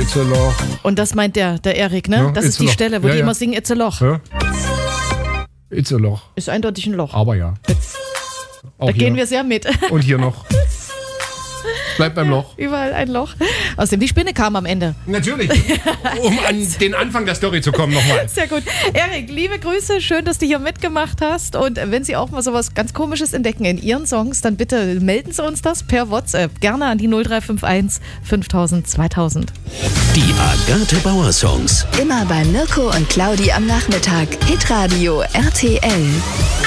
It's a Loch. Und das meint der Erik, ne? Ja, das ist die Stelle, wo die immer singen, It's a Loch. Ja. It's a Loch. Ist eindeutig ein Loch. Aber ja. Da gehen wir sehr mit. Und hier noch. Bleibt beim Loch. Überall ein Loch. Außerdem, die Spinne kam am Ende. Natürlich. Um an den Anfang der Story zu kommen nochmal. Sehr gut. Erik, liebe Grüße. Schön, dass du hier mitgemacht hast. Und wenn Sie auch mal sowas ganz Komisches entdecken in Ihren Songs, dann bitte melden Sie uns das per WhatsApp. Gerne an die 0351 5000 2000. Die Agathe Bauer Songs. Immer bei Mirko und Claudi am Nachmittag. Hitradio RTL.